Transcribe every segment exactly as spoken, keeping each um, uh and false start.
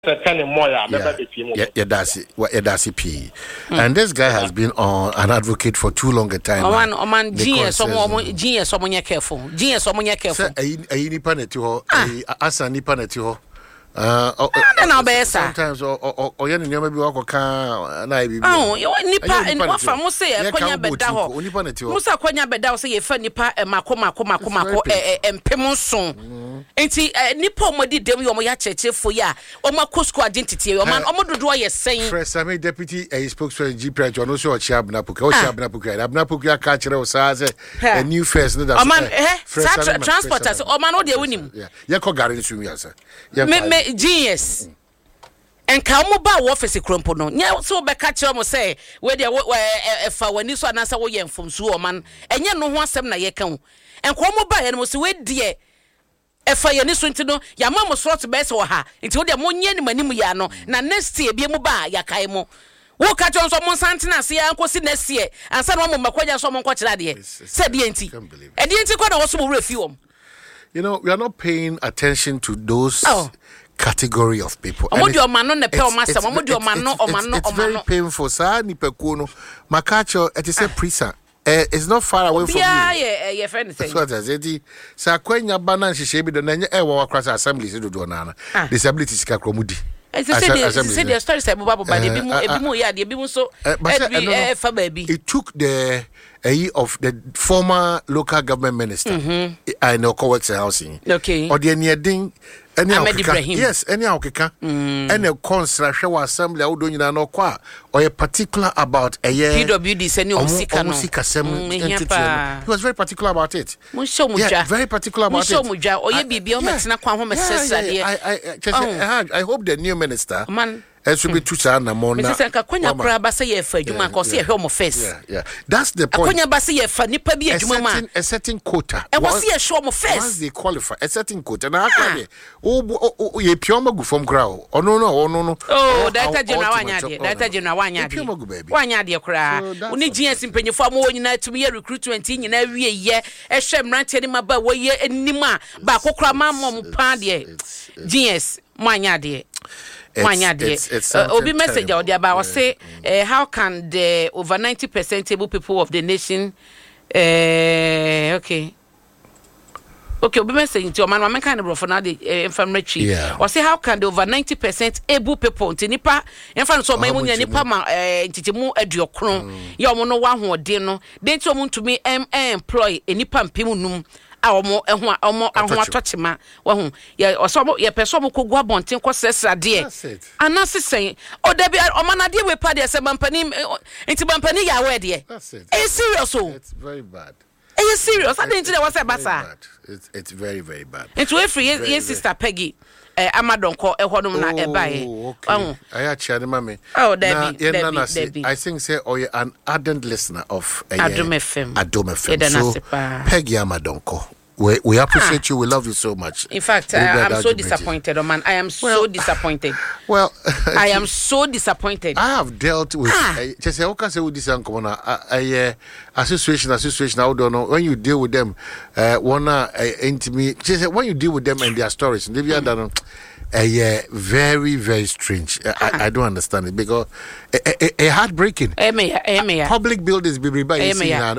Yeah, that's it. Yeah, that's it. P. And this guy has been on an advocate for too long a time. Oh man, oh man, genius, someone, genius, someone you careful. Genius, someone you careful. Say, I, I nipa netiho, I asa nipa netiho. Uh, oh, uh, sometimes or or or yen nyama bi wako ka na ibi. Oh, you nipa and what for mo say akonya beda ho. Mo say akonya beda ho say ye fa nipa mako mako mako mako empem so. Enti nipa mo di dem yo mo ya chechefo ya. O ma kosko identity o man o mo dodo ye sen. Fresh Sami deputy a spokesperson G Pride no so chia bna puka. O chia bna puka. Bna puka ka kire o sa say a new face no that. O man eh transporters o man o de wonim. Yeah. Ye ko gare nsu wi asa. Genius. And come about office crumpo no. Nya so be catch am say we dey e fa wani so anasa wo ye mfomsu o man. Enye no ho asem na ye kan. En come about ye no say we dey e fa ye ni so nti no ya ma mo sort be se wo ha. Nti wo dey mo nye ni manim ya no. Na next year bi mu ba ya kai mo. Wo catch on so mo santena se ya nkosi next year. Ansa no mo makwanya so mo nkokira de. Say de enti. E de enti kwa na wo so mo refi wo. You know, we are not paying attention to those oh. category of people. It's, it's, it's, it's very painful. Sa ni pekuno makacho it is a prison. It's not far away from yeah, you. Yeah, yeah, yeah. That's what I said. Sa kwenya bana shishe bi do na e wo across assembly se do do na na. Disability sika kromudi. I said the story say baba baba dey bi mu ebi mu ya dey bi mu so e fa baby. It took the a of the former local government minister mm-hmm. I know co-works housing. Okay. Or the near ding any Ibrahim. Yes, any okeka. Any constra show assembly I do na no kwa or a particular about a year P W D send you musika no. He was very particular about it. Yeah, very particular about it. Muja or ye bibi o metina kwa ho mesesa de. I I hope the new minister man it should be two sana na mona. Mrs. Nkakwanya kura ba se ye fa adwuma ko se ye hwe mo face. Yeah, yeah. That's the point. Akwanya ba se ye fa nipa bi adwuma ma. A certain quota. E was ye hwe mo face. Once they qualify, a certain quota. Na akwa de. O ye pioma gu from ground. Oh no no, oh no no. Oh, Director General wanya de. Director General wanya de. Pioma gu baby. Wanya de kura. Uni G S mpanyefo am wo nyina tumi ye recruitment nyina wie ye. E hwe mrante ni maba wo ye enima ba kokora ma mom pa de. G S wanya de. It's, it's, it's uh, Obi message out there about say uh, how can the over ninety percent able people of the nation uh, okay okay Obi message to man man kind of bro for now the infirmary yeah or say how can the over ninety percent able people to nipa infan so man munya nipa ma titimu aduokron ya omo no wa hoɔden no den to omo ntumi employ nipa mpem num awomo ehun awomo ahun atotema wa hu ye osomo ye peso mo kogu abonten ko sesra de anasisen o da bi o manade we pa de se bampani enti bampani ya we de that's it it's serious o it's very bad it's serious I didn't know what say basa it's it's very very bad enti we free ye sister Peggy eh amadonko ehodum na ebae oh I actually mama oh Debbie Debbie I think say oh an ardent listener of Adom F M Adom F M so Peggy Amadonko we we appreciate ah. you we love you so much in fact uh, I'm so disappointed oh man I am so well, disappointed well I am so disappointed I have dealt with just say okay say with this uncle na a association association I don't know when you deal with them uh one uh, intimate just when you deal with them and their stories they be done Uh, yeah, very, very strange. Uh-huh. I, I don't understand it because a uh, uh, uh, heartbreaking. Uh, public buildings be by they, they are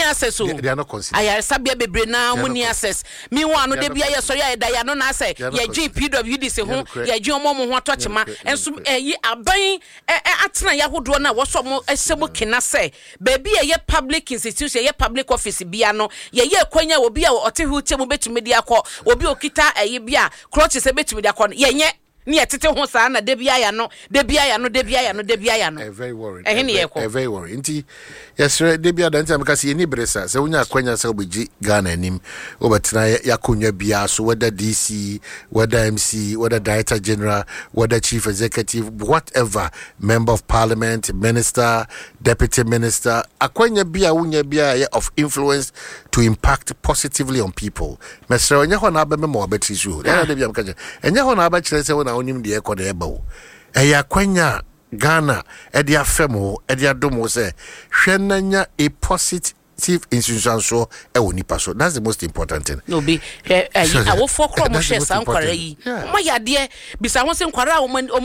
not considered. I sabia be now money access. Meanwhile, no, they be a sorry, I don't say, yeah, G P W D say home, yeah, John Momo, what touch ma, and so ye are buying at Yahudona, what some a sebo can say, baby, a ye public institution, ye public office, biano, ye ye quenya will be or who tell me to media call, will be okita a yebia, crotches a bit to media con. Yeah, ni atete ho saa na debia ya no debia ya no debia ya no debia ya no eh very worried eh ni eh very worried nti yes debia da nti ameka se ni bresa se wonya akwanya se obegi Ghana anim obetena yakonwa bia so whether D C whether M C whether Director General whether Chief Executive whatever member of parliament minister deputy minister akwanya bia wonya bia of influence to impact positively on people mesra onya ho na abeme mo abetri so na debia ameka enya ho na abakire se wona onim de ekọ de eba wo eya kwanya Ghana e de afemo e de adomo se hwenanya a positive see insuranso e wo nipa so. That's the most important thing. No be I wo for kro mo share san kwara yi. Mo yade bisa ho se nkwara